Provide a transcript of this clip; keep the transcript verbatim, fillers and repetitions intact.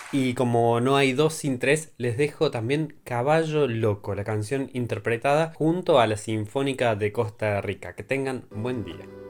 Y como no hay dos sin tres, les dejo también Caballo Loco, la canción interpretada junto a la Sinfónica de Costa Rica. Que tengan buen día.